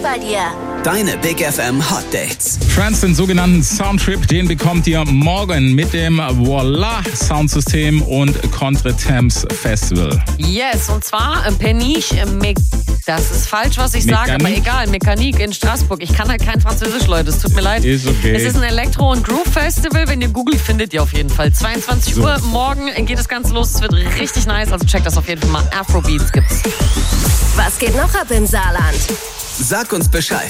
bei dir. Deine Big FM Hot Dates. Trans, den sogenannten Soundtrip, den bekommt ihr morgen mit dem Voila Soundsystem und Contretemps Festival. Yes, und zwar Peniche, das ist falsch, was ich sage, aber egal, Mechanik in Straßburg. Ich kann halt kein Französisch, Leute, es tut mir leid. Ist okay. Es ist ein Elektro- und Groove-Festival, wenn ihr googelt, findet ihr auf jeden Fall. 22 Uhr morgen geht das Ganze los, es wird richtig nice, also checkt das auf jeden Fall mal. Afrobeats gibt's. Was geht noch ab im Saarland? Sag uns Bescheid.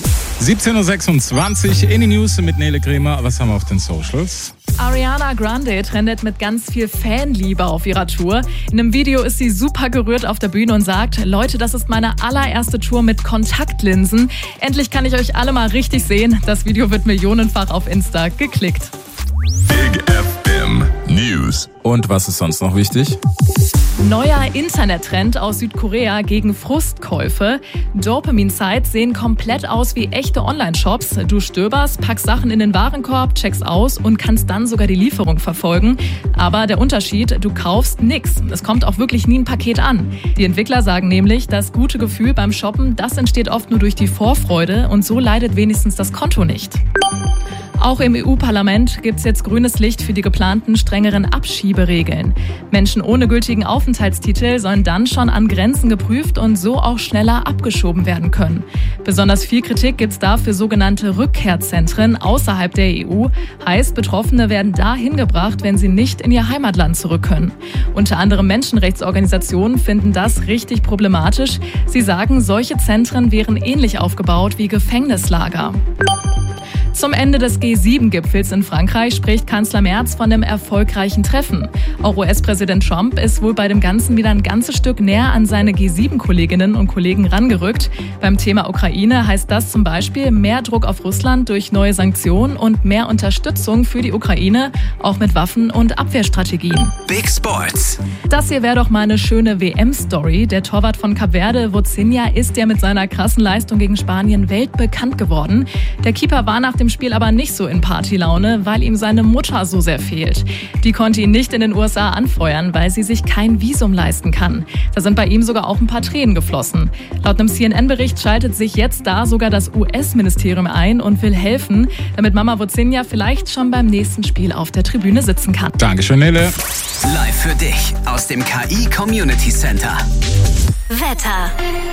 17.26 Uhr in die News mit Nele Kremer. Was haben wir auf den Socials? Ariana Grande trendet mit ganz viel Fanliebe auf ihrer Tour. In einem Video ist sie super gerührt auf der Bühne und sagt: Leute, das ist meine allererste Tour mit Kontaktlinsen. Endlich kann ich euch alle mal richtig sehen. Das Video wird millionenfach auf Insta geklickt. Big FM News. Und was ist sonst noch wichtig? Neuer Internettrend aus Südkorea gegen Frustkäufe. Dopamin-Sites sehen komplett aus wie echte Online-Shops. Du stöberst, packst Sachen in den Warenkorb, checkst aus und kannst dann sogar die Lieferung verfolgen. Aber der Unterschied, du kaufst nix. Es kommt auch wirklich nie ein Paket an. Die Entwickler sagen nämlich, das gute Gefühl beim Shoppen, das entsteht oft nur durch die Vorfreude und so leidet wenigstens das Konto nicht. Auch im EU-Parlament gibt's jetzt grünes Licht für die geplanten strengeren Abschieberegeln. Menschen ohne gültigen Aufenthaltstitel sollen dann schon an Grenzen geprüft und so auch schneller abgeschoben werden können. Besonders viel Kritik gibt's da für sogenannte Rückkehrzentren außerhalb der EU. Heißt, Betroffene werden da hingebracht, wenn sie nicht in ihr Heimatland zurück können. Unter anderem Menschenrechtsorganisationen finden das richtig problematisch. Sie sagen, solche Zentren wären ähnlich aufgebaut wie Gefängnislager. Zum Ende des G7-Gipfels in Frankreich spricht Kanzler Merz von einem erfolgreichen Treffen. Auch US-Präsident Trump ist wohl bei dem Ganzen wieder ein ganzes Stück näher an seine G7-Kolleginnen und Kollegen rangerückt. Beim Thema Ukraine heißt das zum Beispiel mehr Druck auf Russland durch neue Sanktionen und mehr Unterstützung für die Ukraine, auch mit Waffen und Abwehrstrategien. Big Sports. Das hier wäre doch mal eine schöne WM-Story. Der Torwart von Kap Verde, Vozinha, ist ja mit seiner krassen Leistung gegen Spanien weltbekannt geworden. Der Keeper war nach dem Spiel aber nicht so in Partylaune, weil ihm seine Mutter so sehr fehlt. Die konnte ihn nicht in den USA anfeuern, weil sie sich kein Visum leisten kann. Da sind bei ihm sogar auch ein paar Tränen geflossen. Laut einem CNN-Bericht schaltet sich jetzt da sogar das US-Ministerium ein und will helfen, damit Mama Vozinha vielleicht schon beim nächsten Spiel auf der Tribüne sitzen kann. Dankeschön, Nele. Live für dich aus dem KI Community Center. Wetter.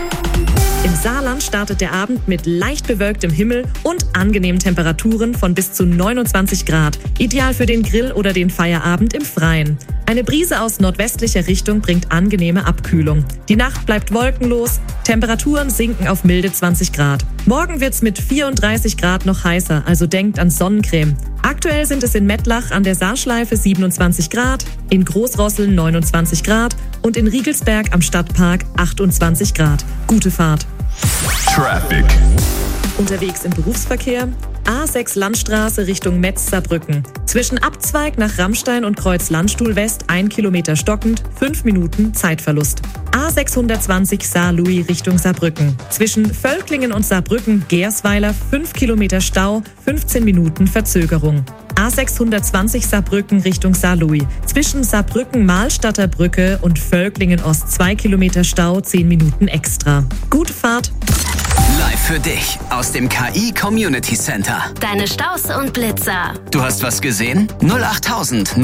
Im Saarland startet der Abend mit leicht bewölktem Himmel und angenehmen Temperaturen von bis zu 29 Grad. Ideal für den Grill oder den Feierabend im Freien. Eine Brise aus nordwestlicher Richtung bringt angenehme Abkühlung. Die Nacht bleibt wolkenlos, Temperaturen sinken auf milde 20 Grad. Morgen wird's mit 34 Grad noch heißer, also denkt an Sonnencreme. Aktuell sind es in Mettlach an der Saarschleife 27 Grad, in Großrosseln 29 Grad und in Riegelsberg am Stadtpark 28 Grad. Gute Fahrt. Traffic. Unterwegs im Berufsverkehr. A6 Landstraße Richtung Metz-Saarbrücken. Zwischen Abzweig nach Rammstein und Kreuz Landstuhl West 1 Kilometer stockend, 5 Minuten Zeitverlust. A620 Saar-Louis Richtung Saarbrücken. Zwischen Völklingen und Saarbrücken-Gersweiler 5 Kilometer Stau, 15 Minuten Verzögerung. A620 Saarbrücken Richtung Saar-Louis. Zwischen Saarbrücken-Mahlstadter Brücke und Völklingen-Ost 2 Kilometer Stau, 10 Minuten extra. Gute Fahrt. Live für dich aus dem KI Community Center. Deine Staus und Blitzer. Du hast was gesehen? 08900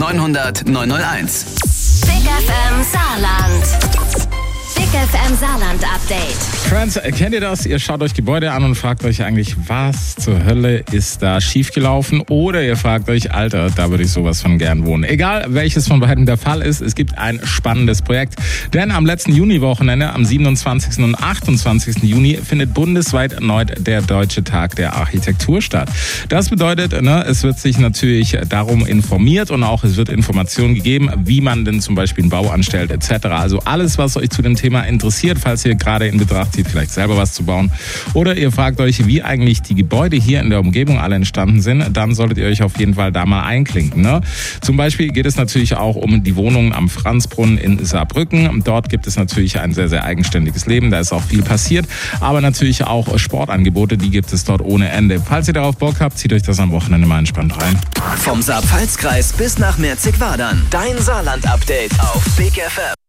901. Big FM Saarland. Big FM Saarland Update. Trans, kennt ihr das? Ihr schaut euch Gebäude an und fragt euch eigentlich, was zur Hölle ist da schiefgelaufen? Oder ihr fragt euch, Alter, da würde ich sowas von gern wohnen. Egal, welches von beiden der Fall ist, es gibt ein spannendes Projekt. Denn am letzten Juni-Wochenende, am 27. und 28. Juni, findet bundesweit erneut der Deutsche Tag der Architektur statt. Das bedeutet, es wird sich natürlich darum informiert und auch es wird Informationen gegeben, wie man denn zum Beispiel einen Bau anstellt etc. Also alles, was euch zu dem Thema interessiert, falls ihr gerade in Betracht zieht, vielleicht selber was zu bauen. Oder ihr fragt euch, wie eigentlich die Gebäude hier in der Umgebung alle entstanden sind, dann solltet ihr euch auf jeden Fall da mal einklinken. Zum Beispiel geht es natürlich auch um die Wohnungen am Franzbrunnen in Saarbrücken. Dort gibt es natürlich ein sehr, sehr eigenständiges Leben. Da ist auch viel passiert. Aber natürlich auch Sportangebote, die gibt es dort ohne Ende. Falls ihr darauf Bock habt, zieht euch das am Wochenende mal entspannt rein. Vom Saar-Pfalz-Kreis bis nach Merzig-Wadern. Dein Saarland-Update auf Big FM.